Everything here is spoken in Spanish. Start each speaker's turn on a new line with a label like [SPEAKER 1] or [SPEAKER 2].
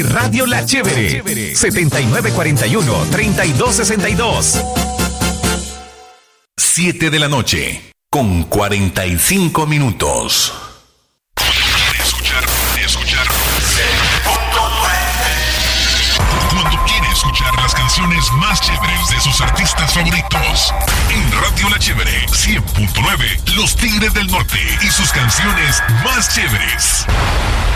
[SPEAKER 1] Radio La Chévere, 7941-3262. 7 de la noche, con 45 minutos.
[SPEAKER 2] Cuando quiere escuchar las canciones más chéveres de sus artistas favoritos. En Radio La Chévere 100.9, Los Tigres del Norte y sus canciones más chéveres.